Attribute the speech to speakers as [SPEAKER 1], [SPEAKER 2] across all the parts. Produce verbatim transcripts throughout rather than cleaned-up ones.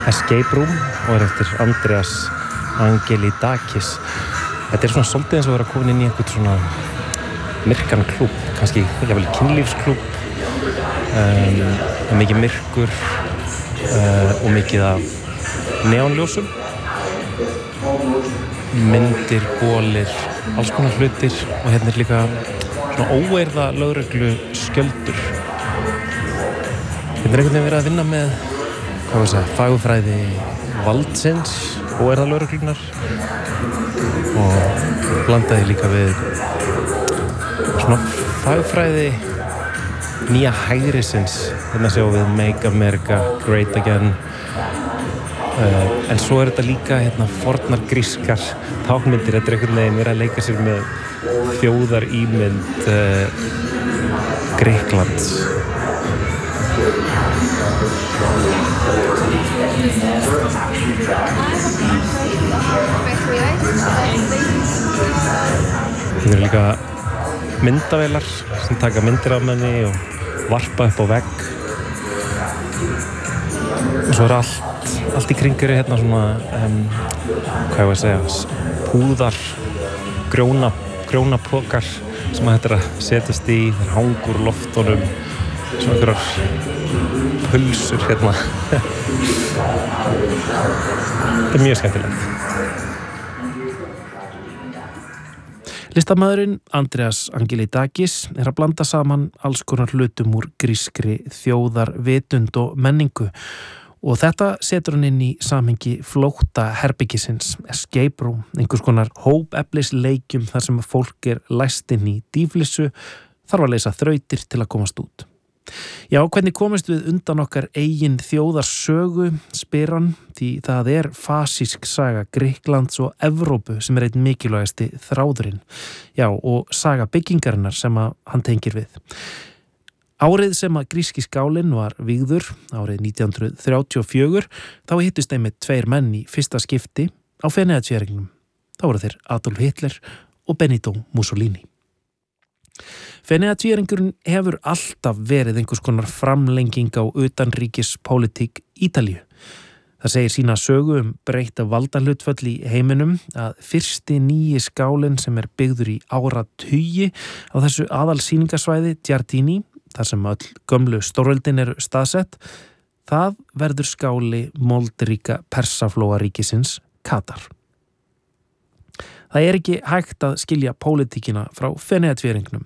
[SPEAKER 1] Escape Room og er eftir Andreas Angelidakis. Þetta er svona svolítið eins og vera komin inn í einhvern svona myrkan klúbb, kannski jafnvel kynlífsklúbb, um, mikið myrkur uh, og mikið af neonljósum, myndir, bolir, alls konar hlutir og hérna er líka svona óeirða lögreglu skjöldur. Hérna er einhvern veginn verið að vinna með hvað var það, fagurfræði valdsins og er það lögreglunar og blandaði líka við svona fagurfræði nýja hægrisins. Hérna sjáum við Make America Great Again uh, en svo er þetta líka hérna fornar grískar tákmyndir. Þetta er einhvern veginn verið að leika sér með þjóðarímynd uh, Grikklands. Það eru líka myndavélar sem taka myndir af manni og varpa upp á vegg og svo er allt allt í kringur hérna svona um, hvað ég var að segja púðar, grjóna grjónapokar sem að þetta er að setjast í, þeir hangur loftunum svona einhverjar pulsur hérna. Þetta er mjög skemmtilegt. Listamaðurinn Andreas Angelidakis er að blanda saman alls konar hlutum úr grískri þjóðarvitund og menningu og þetta setur hann inn í samhengi flótta herbyggisins, escape room, einhvers konar hópeflisleikjum þar sem fólk er læst inn í dýflissu, þarf að leysa þrautir til að komast út. Já, hvernig komist við undan okkar eigin þjóðarsögu, spyr hann, því það er fasísk saga Grikklands og Evrópu sem er einn mikilvægasti þráðurinn. Já, og saga byggingarinnar sem að hann tengir við. Árið sem að gríski skálinn var vígður, árið nítján hundruð þrjátíu og fjögur, þá hittust einmitt tveir menn í fyrsta skipti á Feneyjatvíæringnum. Þá voru þeir Adolf Hitler og Benito Mussolini. Feneyjatvíæringurinn hefur alltaf verið einhvers konar framlenging á utanríkispólitík Ítalíu. Það segir sína sögu um breytta valdahlutföll í heiminum að fyrsti nýji skálinn sem er byggður í áratugi á þessu aðalsýningasvæði Giardini, þar sem öll gömlu stórveldin eru staðsett, það verður skáli moldríka Persaflóaríkisins Katar. Það er ekki hægt að skilja pólitíkina frá Feneyjatvíæringnum.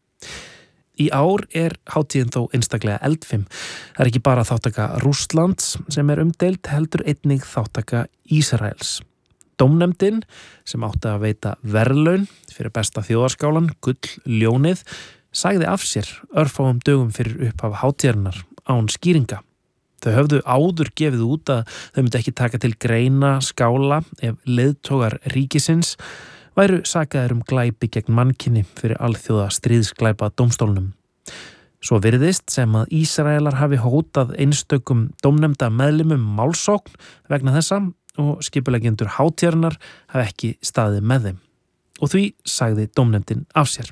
[SPEAKER 1] Í ár er hátíðin þó einstaklega eldfim. Það er ekki bara þáttaka Rússlands sem er umdeild, heldur einnig þáttaka Ísraels. Dómnefndin sem átti að veita verðlaun fyrir besta þjóðarskálan, Gull-ljónið, sagði af sér örfáum dögum fyrir upphaf hátíðarinnar án skýringa. Þau höfðu áður gefið út að þau myndi ekki taka til greina skála ef leiðtogar ríkisins væru sakaðir um glæpi gegn mannkyni fyrir alþjóða stríðsglæpa dómstólnum. Svo virðist sem að Ísraelar hafi hótað einstökum dómnefnda meðlimum málsókn vegna þessa og skipuleggjendur hátíðarinnar hafi ekki staðið með þeim. Og því sagði dómnefndin af sér.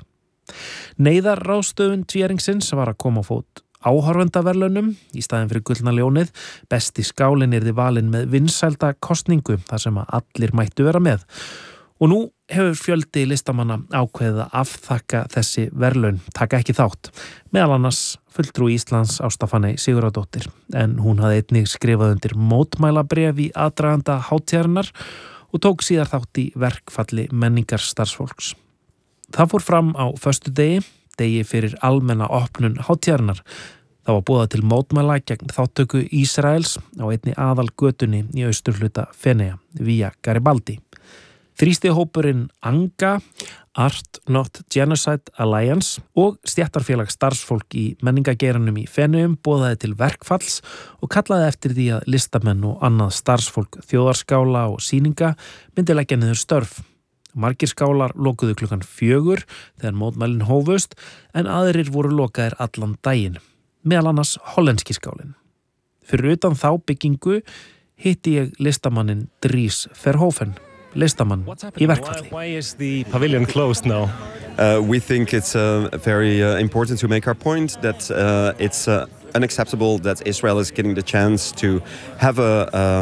[SPEAKER 1] Neyðarráðstöfun tvíæringsins var að koma á fót áhorfendaverðlaunum í staðinn fyrir gullna ljónið. Besti skálinn yrði valinn með vinsælda kosningu þar sem að allir mættu vera með. Og nú hefur fjöldi listamanna ákveðið að afþakka þessi verðlaun, taka ekki þátt. Meðal annars fulltrúi Íslands Ásta Fanney Sigurðardóttir, en hún hafði einnig skrifað undir mótmælabréf í aðdraganda hátíðarinnar og tók síðar þátt í verkfalli menningarstarfsfólks. Það fór fram á föstudegi, degi fyrir almenna opnun hátíðarinnar. Það var boðað til mótmæla gegn þáttöku Ísraels á einni aðal götunni í austurhluta Feneyja, Via Garibaldi. Þrýstihópurinn ANGA, Art Not Genocide Alliance og stéttarfélag starfsfólk í menningageiranum í Feneyjum boðaði til verkfalls og kallaði eftir því að listamenn og annað starfsfólk þjóðarskála og sýninga myndi leggja niður störf. Margir skálar lokuðu klukkan fjögur þegar mótmælin hófust en aðrir voru lokaðir allan daginn, meðal annars hollenski skálinn. Fyrir utan þá byggingu hitti ég listamannin Dries Verhoeven, listamann í verkfalli. Why, why is the pavilion closed now?
[SPEAKER 2] Uh, we think it's uh, very uh, important to make our point that uh, it's uh, unacceptable that Israel is getting the chance to have a,